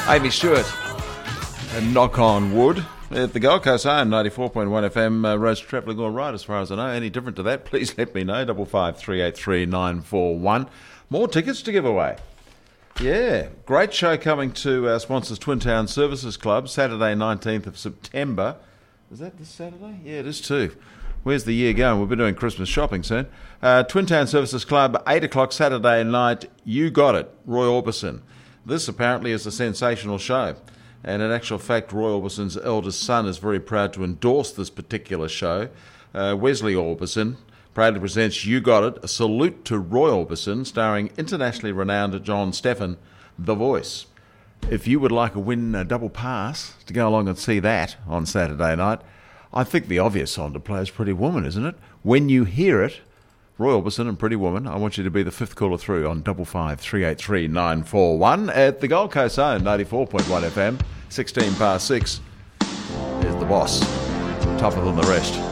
Amy Stewart and Knock on Wood at the Gold Coast Own 94.1 FM. Road travelling all right as far as I know. Any different to that, please let me know. 55383 More tickets to give away. Yeah, great show coming to our sponsors, Twin Town Services Club, Saturday 19th of September. Is that this Saturday? Yeah, it is too. Where's the year going? We'll be doing Christmas shopping soon. Twin Town Services Club, 8 o'clock Saturday night. You got it, Roy Orbison. This apparently is a sensational show. And in actual fact, Roy Orbison's eldest son is very proud to endorse this particular show. Wesley Orbison proudly presents You Got It, a salute to Roy Orbison, starring internationally renowned John Stephan, The Voice. If you would like to win a double pass to go along and see that on Saturday night, I think the obvious song to play is Pretty Woman, isn't it? When you hear it, Roy Orbison and Pretty Woman, I want you to be the fifth caller through on 55383 at the Gold Coast Own 94.1 FM, 16 past 6. There's the boss, tougher than the rest.